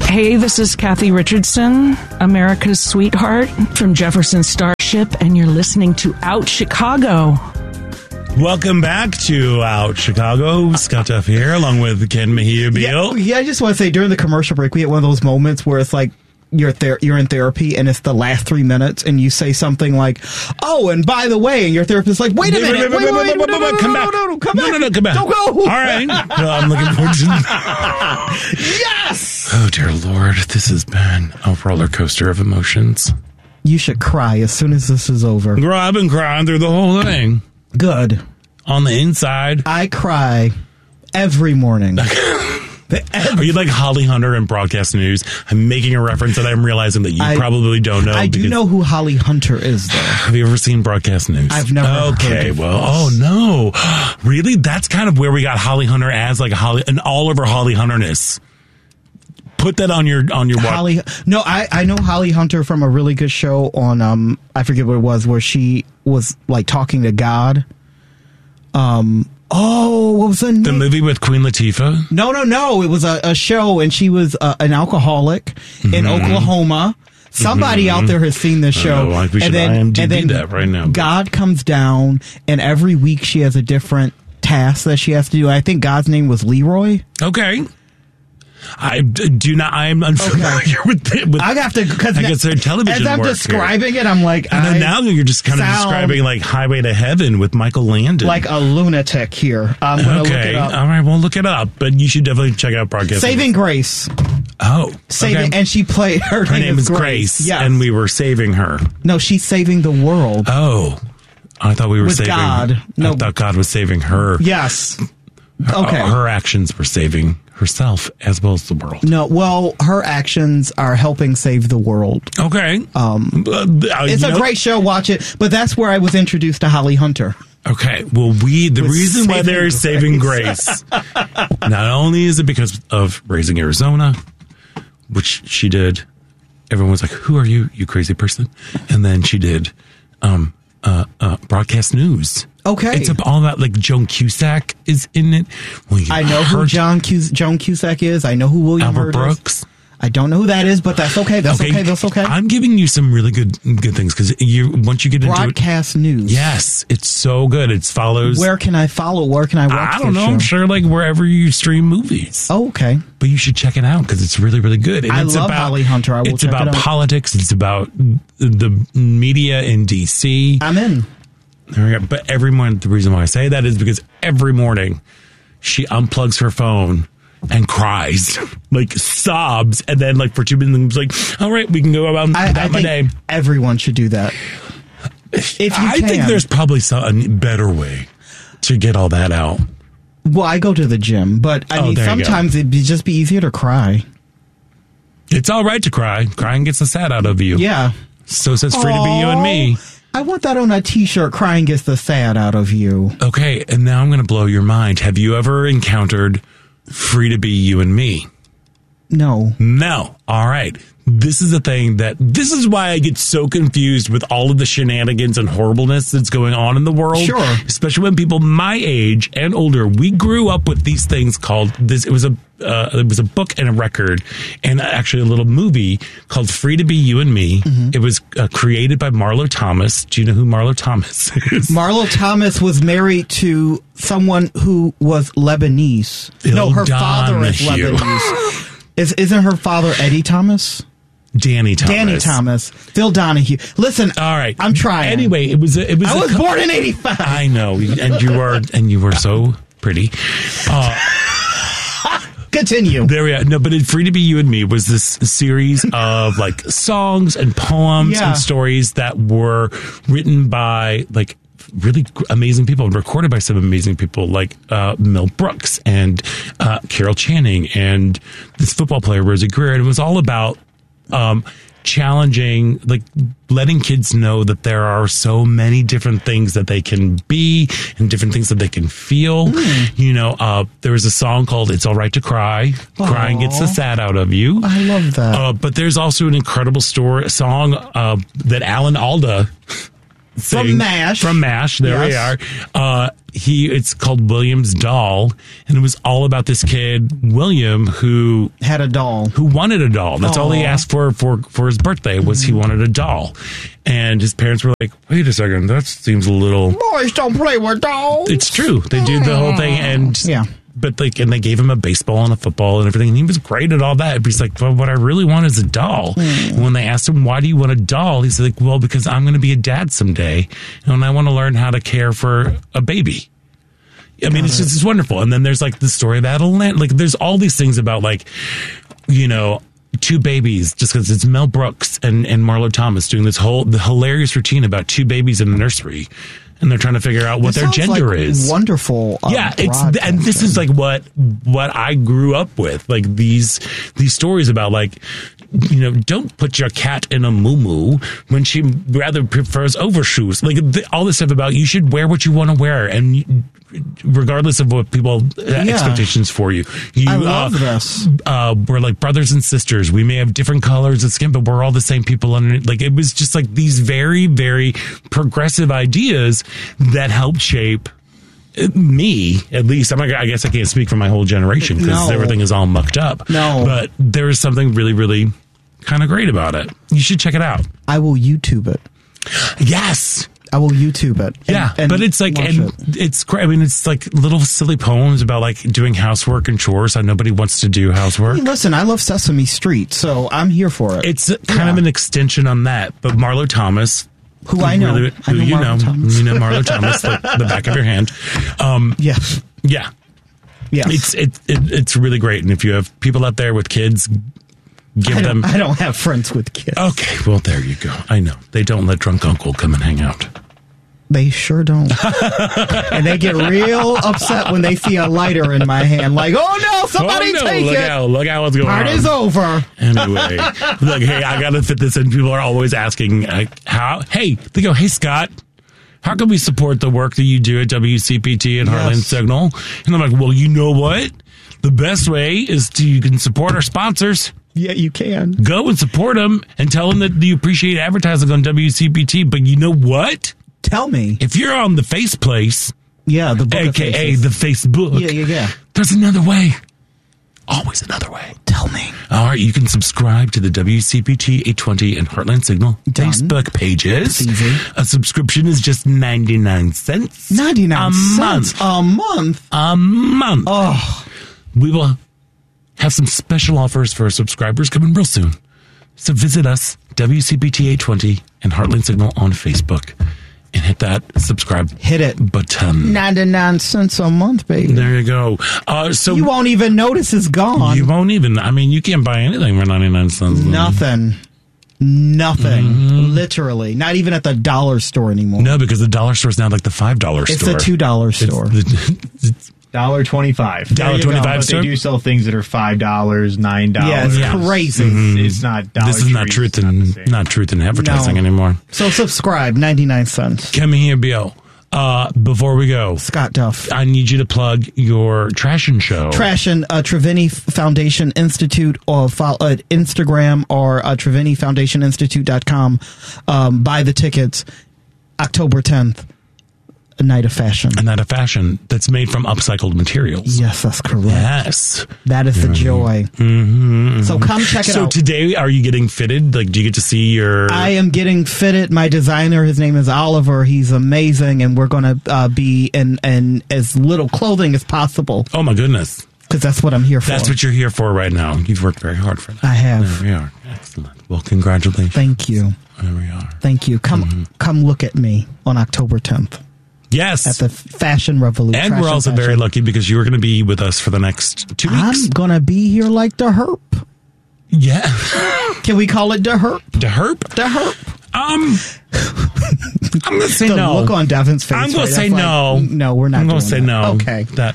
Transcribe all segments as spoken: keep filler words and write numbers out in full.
Hey, this is Kathy Richardson, America's sweetheart from Jefferson Starship, and you're listening to Out Chicago. Welcome back to Out Chicago. Scott Duff here, along with Ken Mejia Beal. Yeah, yeah, I just want to say, during the commercial break, we had one of those moments where it's like, You're ther- you're in therapy and it's the last three minutes and you say something like, oh, and by the way, and your therapist is like, wait a minute, wait, wait, wait, wait, wait, come back. no, no, come no, back. No, no, come back. Don't go. All right. Well, I'm looking forward to Yes! Oh, dear Lord. This has been a roller coaster of emotions. You should cry as soon as this is over. Girl, I've been crying through the whole thing. Good. On the inside. I cry every morning. Are you like Holly Hunter in Broadcast News? I'm making a reference that I'm realizing that you I, probably don't know. I do know who Holly Hunter is, though. Have you ever seen Broadcast News? I've never Okay, heard of well, oh no. Really? That's kind of where we got Holly Hunter as like Holly, an all over Holly Hunterness. Put that on your on your watch. Holly. No, I, I know Holly Hunter from a really good show on, um I forget what it was, where she was like talking to God. Um... Oh, what was the name? The movie with Queen Latifah? No, no, no. It was a, a show, and she was uh, an alcoholic mm-hmm. in Oklahoma. Somebody mm-hmm. out there has seen this show. Oh, like we should and then, I M D B and then that right now. God comes down, and every week she has a different task that she has to do. I think God's name was Leroy. Okay. I do not. I'm unfamiliar okay. with it. With, I have to because I guess their television. As I'm describing here. it, I'm like, and then now you're just kind of describing like Highway to Heaven with Michael Landon, like a lunatic here. I'm gonna okay, look it up. All right, well, look it up. But you should definitely check out Broadcast. Saving Grace. Oh, saving, okay. And she played her. Her name, name is Grace, Grace. Yes. And we were saving her. No, she's saving the world. Oh, I thought we were with saving God. No, I thought God was saving her. Yes. Her, okay. Her actions were saving herself as well as the world. No, well, her actions are helping save the world. Okay. Um, uh, it's a know, great show. Watch it. But that's where I was introduced to Holly Hunter. Okay. Well, we the With reason why they're grace. saving grace, not only is it because of Raising Arizona, which she did. Everyone was like, "Who are you, you crazy person?" And then she did um, uh, uh, Broadcast News. Okay. It's all about, like, Joan Cusack is in it. Well, I know who John Cus- Joan Cusack is. I know who William Albert Hurt Brooks. Is. I don't know who that is, but that's okay. That's okay. okay. That's okay. I'm giving you some really good good things because you once you get into Broadcast it, News. Yes, it's so good. It follows. Where can I follow? Where can I watch? I don't know. Show? I'm sure like wherever you stream movies. Oh, okay. But you should check it out because it's really really good. And I it's love about, Holly Hunter. I will It's check about it out. politics. It's about the media in D C. I'm in. There we go. But every morning, the reason why I say that is because every morning she unplugs her phone and cries, like sobs, and then like for two minutes, like, all right, we can go about, I, about I my think day. Everyone should do that. If you I can. think there's probably some a better way to get all that out. Well, I go to the gym, but I oh, mean, sometimes it'd be, just be easier to cry. It's all right to cry. Crying gets the sad out of you. Yeah. So says Free to Be You and Me. I want that on a t-shirt. Crying gets the sad out of you. Okay, and now I'm going to blow your mind. Have you ever encountered Free to Be You and Me? No. No. All right. This is the thing that, this is why I get so confused with all of the shenanigans and horribleness that's going on in the world. Sure. Especially when people my age and older, we grew up with these things called, this. It was a, uh, it was a book and a record and actually a little movie called Free to Be You and Me. Mm-hmm. It was uh, created by Marlo Thomas. Do you know who Marlo Thomas is? Marlo Thomas was married to someone who was Lebanese. Bill no, her Donahue. father is Lebanese. is, isn't her father Eddie Thomas? Danny Thomas. Danny Thomas. Phil Donahue. Listen, all right. I'm trying. Anyway, it was. A, it was. I a was co- born in eighty-five. I know, and you were, and you were so pretty. Uh, Continue. There we are. No, but in Free to Be You and Me was this series of like songs and poems yeah. and stories that were written by like really amazing people and recorded by some amazing people like uh, Mel Brooks and uh, Carol Channing and this football player Rosie Greer. And it was all about um, challenging, like letting kids know that there are so many different things that they can be and different things that they can feel. Mm. You know, uh, there was a song called It's All Right to Cry. Aww. Crying gets the sad out of you. I love that. Uh, but there's also an incredible story, song uh, that Alan Alda thing. From MASH. From MASH. There Yes. we are. Uh, he, it's called William's Doll, and it was all about this kid, William, who Had a doll. who wanted a doll. That's all he Aw. asked for for for his birthday was he wanted a doll. And his parents were like, wait a second, that seems a little... Boys don't play with dolls. It's true. They do the whole thing. And Yeah. But like, and they gave him a baseball and a football and everything. And he was great at all that. But he's like, well, what I really want is a doll. Mm. And when they asked him, why do you want a doll? He's like, well, because I'm going to be a dad someday. And I want to learn how to care for a baby. I mean, it's just, it's wonderful. And then there's like the story of Adeline. Like, there's all these things about like, you know, two babies, just because it's Mel Brooks and, and Marlo Thomas doing this whole, the hilarious routine about two babies in the nursery. And they're trying to figure out what It their sounds gender like is. Wonderful. Uh, Yeah, it's and this is like what what I grew up with, like these these stories about like, you know, don't put your cat in a muumuu when she rather prefers overshoes. Like the, all this stuff about you should wear what you want to wear, and you, regardless of what people uh, Yeah. expectations for you. you I love uh, this. Uh, we're like brothers and sisters. We may have different colors of skin, but we're all the same people. Underneath. Like it was just like these very very progressive ideas that helped shape me, at least. I'm not, I guess I can't speak for my whole generation because No. everything is all mucked up. No. But there is something really, really kind of great about it. You should check it out. I will YouTube it. Yes. I will YouTube it. and- Yeah. and but it's like, watch and it. it's great. I mean, it's like little silly poems about like doing housework and chores. How nobody wants to do housework. Hey, listen, I love Sesame Street, so I'm here for it. It's kind Yeah. of an extension on that. But Marlo Thomas, Who I know. really- I who know you Marlo know, Thomas. you know Marlo Thomas, like the back of your hand. Um, Yes. yeah. Yes. It's it, it it's really great, and if you have people out there with kids, give I them. don't, I don't have friends with kids. Okay, well there you go. I know they don't let drunk uncle come and hang out. They sure don't. And they get real upset when they see a lighter in my hand. Like, oh no, somebody oh no! take Look it. out! Look out! What's going on? Party's over. Anyway, like, hey, I gotta fit this in. People are always asking uh, how. Hey, they go, hey Scott, how can we support the work that you do at W C P T and Yes. Heartland Signal? And I'm like, well, you know what? The best way is to you can support our sponsors. Yeah, you can. Go and support them and tell them that you appreciate advertising on W C P T. But you know what? Tell me. If you're on the Face Place, Yeah, the book A of K A faces. the Facebook, Yeah, yeah, yeah. there's another way. Always another way. Tell me. All right, you can subscribe to the W C P T eight twenty and Heartland Signal Done. Facebook pages. It's easy. A subscription is just ninety-nine cents. ninety-nine a cents month. a month. A month. Oh, We will have some special offers for our subscribers coming real soon. So visit us, W C P T eight twenty and Heartland Signal on Facebook, and hit that subscribe hit it. button. ninety-nine cents a month, baby. There you go. Uh, so You won't even notice it's gone. you won't even. I mean, you can't buy anything for ninety-nine cents. Nothing. Nothing. Mm-hmm. Literally. Not even at the dollar store anymore. No, because the dollar store is now like the five dollar It's store. a two dollar store. It's Dollar twenty-five. There dollar you go. twenty-five But store. they do sell things that are five dollars, nine dollars. Yeah, it's Yeah. crazy. It's, it's not. Dollar This is not Tree, truth it's not the in same. not truth in advertising No. anymore. So subscribe, ninety-nine cents. Come here, Bill. Uh, before we go, Scott Duff. I need you to plug your Trash and Show. Trash and uh, Trevini Foundation Institute, or follow, uh, Instagram, or uh, Trevini Foundation Institute dot com. Um, buy the tickets. October tenth, a night of fashion. A night of fashion that's made from upcycled materials. Yes, that's correct. Yes. That is the joy. Mm-hmm. So come check it So out. today, are you getting fitted? Like, do you get to see your? I am getting fitted. My designer, his name is Oliver. He's amazing, and we're going to uh, be in, in as little clothing as possible, Oh my goodness, because that's what I'm here for. that's what you're here for right now. You've worked very hard for that. I have. There we are. Excellent. Well, congratulations. Thank you. There we are. Thank you. Come Mm-hmm. come look at me on October tenth Yes. at the Fashion Revolution. And we're also very lucky because you are going to be with us for the next two weeks. I'm going to be here like the herp. yeah. Can we call it the herp? The herp? The herp. Um, I'm going to say The no. look on Devin's face. I'm going right? to say That's like, no. no, we're not I'm going doing to say that. no. Okay. That.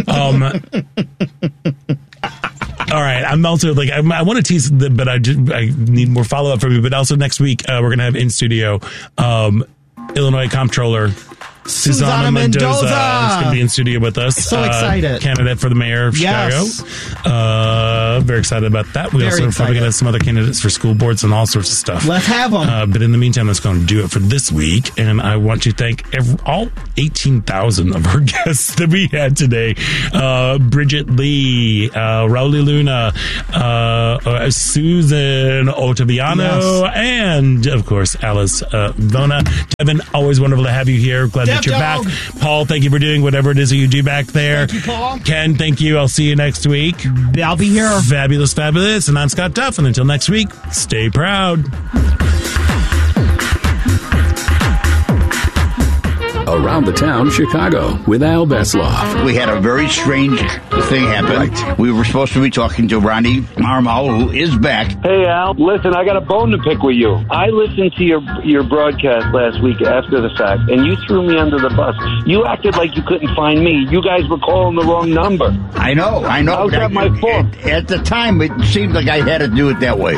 Um, all right. I'm also like, I, I want to tease, the, but I, just, I need more follow up from you. But also next week, uh, we're going to have in studio um, Illinois Comptroller Susanna Mendoza is going to be in studio with us. So excited. Uh, candidate for the mayor of Yes. Chicago. Uh, very excited about that. We Very also are probably going to have some other candidates for school boards and all sorts of stuff. Let's have them. Uh, but in the meantime, that's going to do it for this week. And I want to thank every, all eighteen thousand of our guests that we had today. Uh, Bridget Lee, uh, Rauli Luna, uh, uh, Susan Ottaviano, Yes. and, of course, Alice uh, Vona. Devin, always wonderful to have you here. Glad Dev that you're dog. back. Paul, thank you for doing whatever it is that you do back there. Thank you, Paul. Ken, thank you. I'll see you next week. I'll be here. Fabulous, fabulous. And I'm Scott Duff. And until next week, stay proud. Around the Town, Chicago, with Al Besloff. We had a very strange thing happen. Right. We were supposed to be talking to Ronnie Marmal, who is back. Hey, Al, listen, I got a bone to pick with you. I listened to your your broadcast last week after the fact, and you threw me under the bus. You acted like you couldn't find me. You guys were calling the wrong number. I know, I know. How's that my fault? At, at the time, it seemed like I had to do it that way.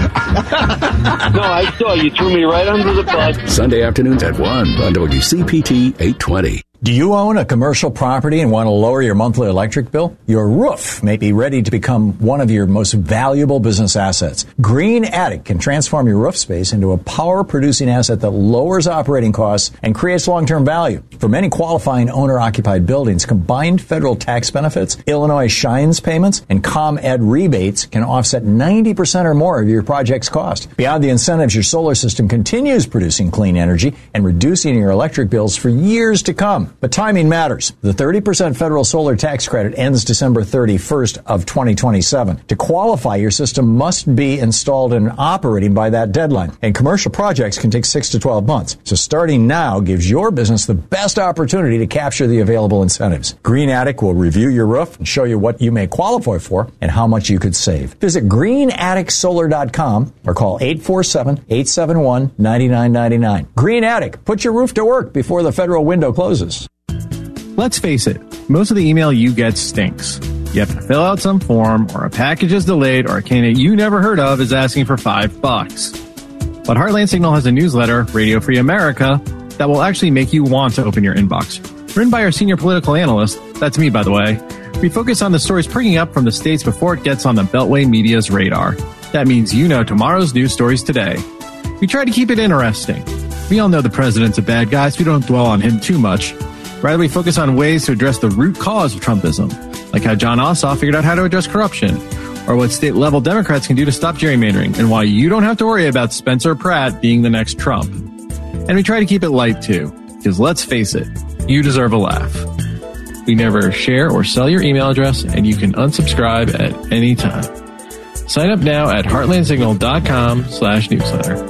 No, I saw you threw me right under the bus. Sunday afternoons at one on W C P T eight twenty. Do you own a commercial property and want to lower your monthly electric bill? Your roof may be ready to become one of your most valuable business assets. Green Attic can transform your roof space into a power-producing asset that lowers operating costs and creates long-term value. For many qualifying owner-occupied buildings, combined federal tax benefits, Illinois Shines payments, and ComEd rebates can offset ninety percent or more of your project's cost. Beyond the incentives, your solar system continues producing clean energy and reducing your electric bills for years to come. But timing matters. The thirty percent federal solar tax credit ends December thirty-first of twenty twenty-seven. To qualify, your system must be installed and operating by that deadline. And commercial projects can take six to twelve months. So starting now gives your business the best opportunity to capture the available incentives. Green Attic will review your roof and show you what you may qualify for and how much you could save. Visit green attic solar dot com or call eight four seven, eight seven one, nine nine nine nine. Green Attic, put your roof to work before the federal window closes. Let's face it, most of the email you get stinks. You have to fill out some form, or a package is delayed, or a candidate you never heard of is asking for five bucks. But Heartland Signal has a newsletter, Radio Free America, that will actually make you want to open your inbox. Written by our senior political analyst, that's me by the way, we focus on the stories springing up from the states before it gets on the Beltway media's radar. That means you know tomorrow's news stories today. We try to keep it interesting. We all know the president's a bad guy, so we don't dwell on him too much. Rather, we focus on ways to address the root cause of Trumpism, like how John Ossoff figured out how to address corruption, or what state-level Democrats can do to stop gerrymandering, and why you don't have to worry about Spencer Pratt being the next Trump. And we try to keep it light, too, because let's face it, you deserve a laugh. We never share or sell your email address, and you can unsubscribe at any time. Sign up now at heartlandsignal.com slash newsletter.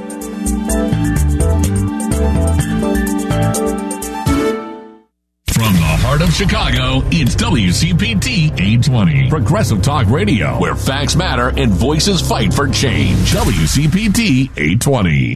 From the heart of Chicago, it's W C P T eight twenty. Progressive Talk Radio, where facts matter and voices fight for change. W C P T eight twenty.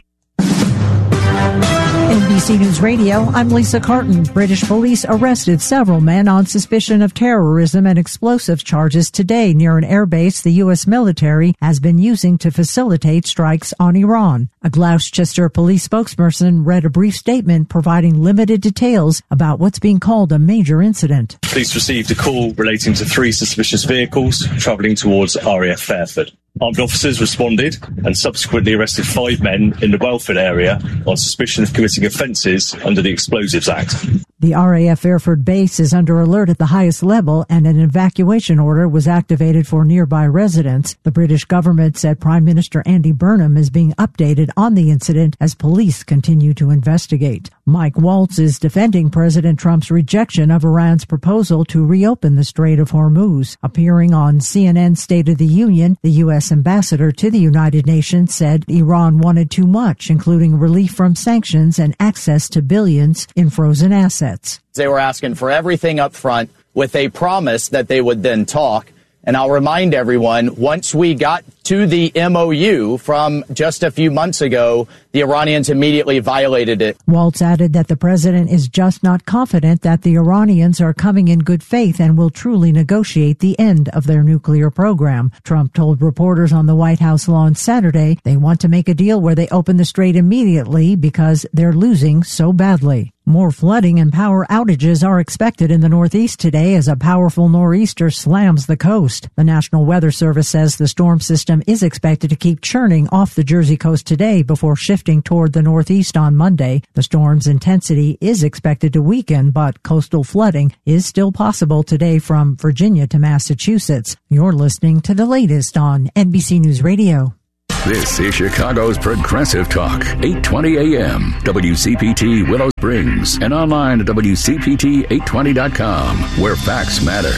N B C News Radio, I'm Lisa Carton. British police arrested several men on suspicion of terrorism and explosive charges today near an airbase the U S military has been using to facilitate strikes on Iran. A Gloucester police spokesperson read a brief statement providing limited details about what's being called a major incident. Police received a call relating to three suspicious vehicles travelling towards R A F Fairford. Armed officers responded and subsequently arrested five men in the Welford area on suspicion of committing offences under the Explosives Act. The R A F Fairford base is under alert at the highest level, and an evacuation order was activated for nearby residents. The British government said Prime Minister Andy Burnham is being updated on the incident as police continue to investigate. Mike Waltz is defending President Trump's rejection of Iran's proposal to reopen the Strait of Hormuz. Appearing on C N N's State of the Union, the U S ambassador to the United Nations said Iran wanted too much, including relief from sanctions and access to billions in frozen assets. They were asking for everything up front with a promise that they would then talk. And I'll remind everyone, once we got to the M O U from just a few months ago, the Iranians immediately violated it. Waltz added that the president is just not confident that the Iranians are coming in good faith and will truly negotiate the end of their nuclear program. Trump told reporters on the White House lawn Saturday they want to make a deal where they open the strait immediately because they're losing so badly. More flooding and power outages are expected in the Northeast today as a powerful nor'easter slams the coast. The National Weather Service says the storm system is expected to keep churning off the Jersey coast today before shifting toward the Northeast on Monday. The storm's intensity is expected to weaken, but coastal flooding is still possible today from Virginia to Massachusetts. You're listening to the latest on N B C News Radio. This is Chicago's Progressive Talk, eight twenty A M, W C P T Willow Springs, and online at W C P T eight twenty dot com, where facts matter.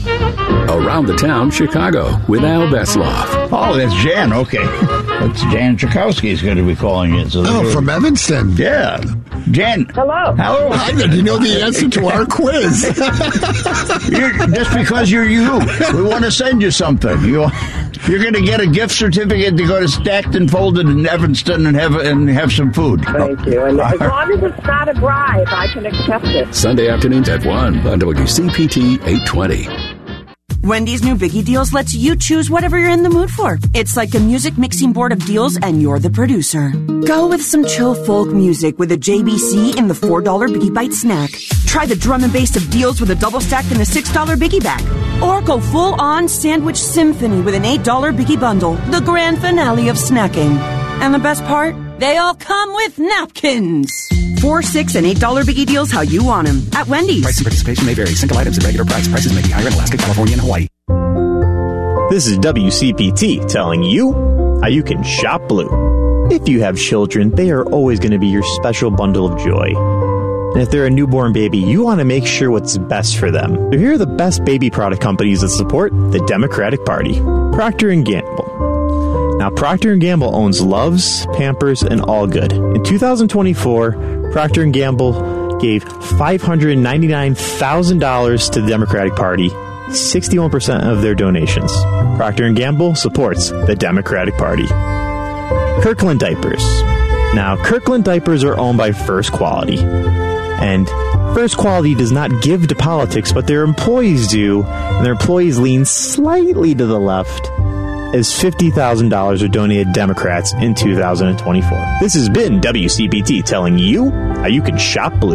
Around the Town, Chicago, with Al Besloff. Oh, that's Jan. Okay. That's Jan Chakowski is going to be calling it. So oh, from Evanston. Yeah. Jan. Hello. Hello. Hi there. Do you know the answer to our quiz? you're, just because you're you, we want to send you something. You, you're going to get a gift certificate to go to Stacked and Folded in Evanston and have and have some food. Thank you. And as long as it's not a bribe, I can accept it. Sunday afternoons at one on W C P T eight twenty. Wendy's new Biggie Deals lets you choose whatever you're in the mood for. It's like a music mixing board of deals, and you're the producer. Go with some chill folk music with a J B C in the four dollar Biggie Bite snack. Try the drum and bass of deals with a double stack in the six dollar Biggie Bag. Or go full-on sandwich symphony with an eight dollar Biggie Bundle, the grand finale of snacking. And the best part? They all come with napkins. Four, six, and eight dollar Biggie Deals how you want them at Wendy's. Price and participation may vary. Single items at regular price. Prices may be higher in Alaska, California, and Hawaii. This is W C P T telling you how you can shop blue. If you have children, they are always going to be your special bundle of joy. And if they're a newborn baby, you want to make sure what's best for them. So here are the best baby product companies that support the Democratic Party. Procter and Gamble. Now, Procter and Gamble owns Luvs, Pampers, and All Good. In two thousand twenty-four, Procter and Gamble gave five hundred ninety-nine thousand dollars to the Democratic Party, sixty-one percent of their donations. Procter and Gamble supports the Democratic Party. Kirkland Diapers. Now, Kirkland Diapers are owned by First Quality. And First Quality does not give to politics, but their employees do, and their employees lean slightly to the left, as fifty thousand dollars are donated to Democrats in two thousand twenty-four. This has been W C P T telling you how you can shop blue.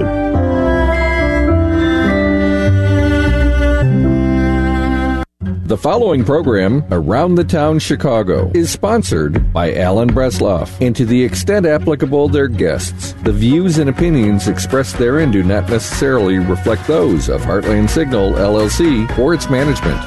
The following program, Around the Town Chicago, is sponsored by Alan Bresloff, and to the extent applicable their guests. The views and opinions expressed therein do not necessarily reflect those of Heartland Signal, L L C, or its management.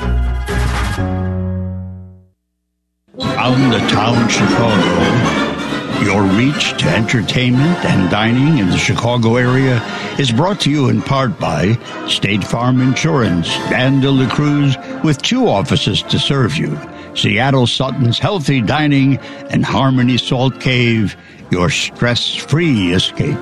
Around the Town Chicago, your reach to entertainment and dining in the Chicago area is brought to you in part by State Farm Insurance and De La Cruz, with two offices to serve you. Seattle Sutton's Healthy Dining and Harmony Salt Cave, your stress-free escape.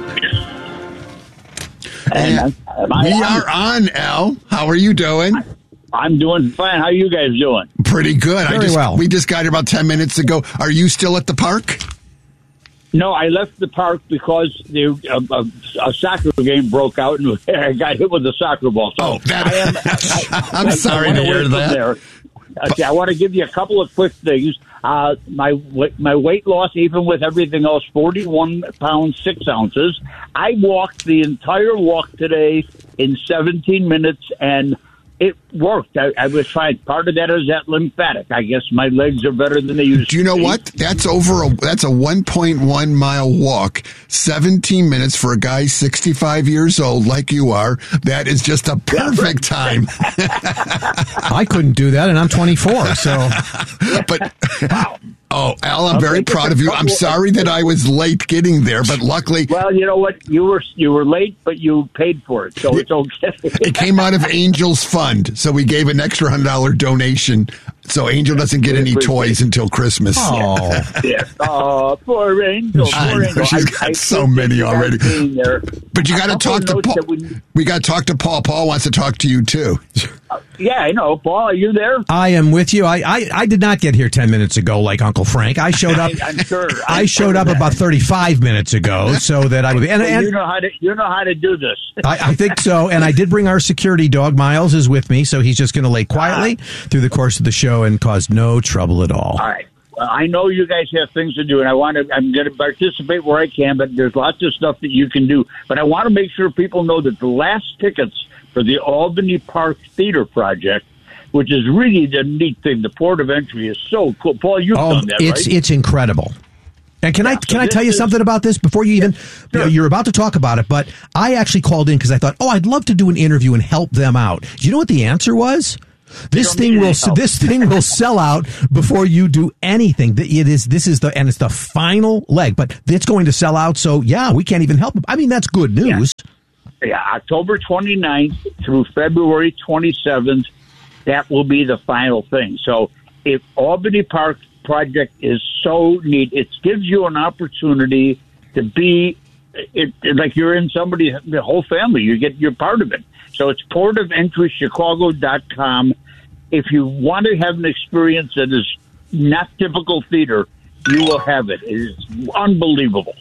And we are on, Al. How are you doing? I'm doing fine. How are you guys doing? Pretty good. Very I just, well. We just got here about ten minutes ago. Are you still at the park? No, I left the park because the, uh, a, a soccer game broke out and I got hit with a soccer ball. So oh, that, I am, I, I'm I, sorry I to hear that. There. Okay, I want to give you a couple of quick things. Uh, my my weight loss, even with everything else, forty-one pounds, six ounces. I walked the entire walk today in seventeen minutes, and it worked. I, I was fine. Part of that is that lymphatic. I guess my legs are better than they used to. Do you know be. what? That's over. A, that's a one point one mile walk. seventeen minutes for a guy sixty-five years old like you are. That is just a perfect time. I couldn't do that, and I'm twenty-four. So, but wow. Oh, Al, I'm very proud of you. I'm sorry that I was late getting there, but luckily, well, you know what? You were you were late, but you paid for it, so it's okay. It came out of Angel's fund, so we gave an extra hundred dollar donation, so Angel doesn't get any toys until Christmas. Oh, yeah. Oh, poor Angel. Poor Angel. She's got I, I so many already. But you got to talk to Paul. We, we got to talk to Paul. Paul wants to talk to you too. Uh, yeah, I know. Paul, are you there? I am with you. I, I, I did not get here ten minutes ago like Uncle Frank. I showed up. I, I'm sure. I showed up about thirty-five minutes ago, so that I would. And, well, and you know how to you know how to do this. I, I think so, and I did bring our security dog. Miles is with me, so he's just going to lay quietly uh, through the course of the show and cause no trouble at all. All right. I know you guys have things to do, and I want to. I'm going to participate where I can, but there's lots of stuff that you can do. But I want to make sure people know that the last tickets for the Albany Park Theater Project, which is really the neat thing, the port of entry is so cool. Paul, you've oh, done that, it's right? it's incredible. And can Yeah, I so can I this tell you is- something about this before you even sure. You're about to talk about it? But I actually called in because I thought, oh, I'd love to do an interview and help them out. Do you know what the answer was? This thing will help. this thing will sell out before you do anything. It is this is the and it's the final leg, but it's going to sell out. So yeah, we can't even help them. I mean, that's good news. Yeah, October twenty-ninth through February twenty-seventh, that will be the final thing. So if Albany Park Project is so neat, it gives you an opportunity to be it, it like you're in somebody's the whole family. You get you're part of it. So it's port of entry chicago dot com. If you want to have an experience that is not typical theater, you will have it. It is unbelievable.